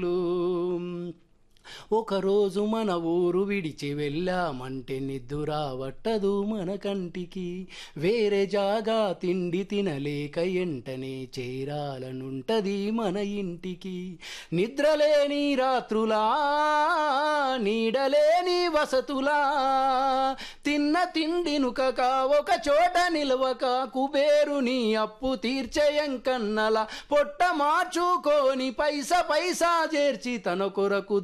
ఒకరోజు మన ఊరు విడిచి వెళ్ళామంటే నిద్దురావట్టదు మన కంటికి, వేరే జాగా తిండి తినలేక ఎంటనే చేరాలనుంటది మన ఇంటికి. నిద్రలేని రాత్రులా, నీడలేని వసతులా, తిన్న తిండి నుకక ఒక చోట నిలవక, కుబేరుని అప్పు తీర్చేయం కన్నల పొట్ట మార్చుకొని పైసా పైసా చేర్చి తన కొరకు